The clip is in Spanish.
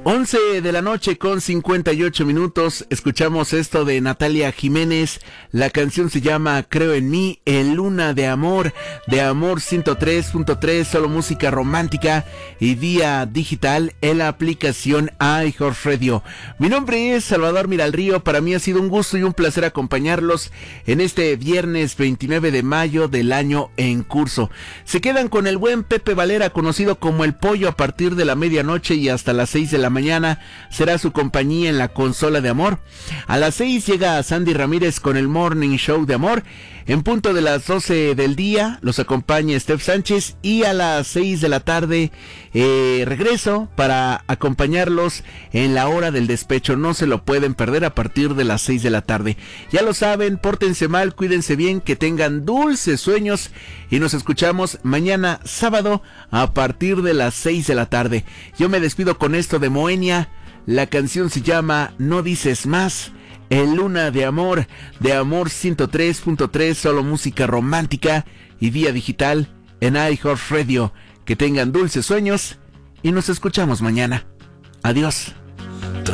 11 de la noche con 58 minutos. Escuchamos esto de Natalia Jiménez. La canción se llama Creo en mí, en Luna de Amor 103.3, solo música romántica y vía digital en la aplicación iHeartRadio. Mi nombre es Salvador Miralrío. Para mí ha sido un gusto y un placer acompañarlos en este viernes 29 de mayo del año en curso. Se quedan con el buen Pepe Valera, conocido como El Pollo, a partir de la medianoche y hasta las 6 de la mañana será su compañía en la consola de amor. A las 6 llega Sandy Ramírez con el Morning Show de Amor. En punto de las 12 del día los acompaña Steph Sánchez y a las 6 de la tarde regreso para acompañarlos en la hora del despecho. No se lo pueden perder a partir de las 6 de la tarde. Ya lo saben, pórtense mal, cuídense bien, que tengan dulces sueños y nos escuchamos mañana sábado a partir de las 6 de la tarde. Yo me despido con esto de Moenia. La canción se llama No Dices Más, en Luna de Amor 103.3, solo música romántica y vía digital en iHeartRadio. Que tengan dulces sueños y nos escuchamos mañana. Adiós.